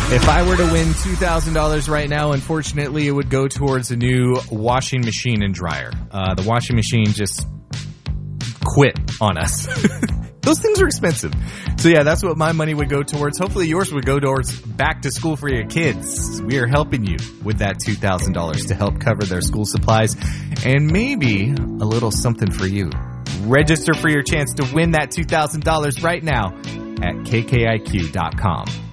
If I were to win $2,000 right now, unfortunately, it would go towards a new washing machine and dryer. The washing machine just quit on us. Those things are expensive. So yeah, that's what my money would go towards. Hopefully yours would go towards back to school for your kids. We are helping you with that $2,000 to help cover their school supplies and maybe a little something for you. Register for your chance to win that $2,000 right now at kkiq.com.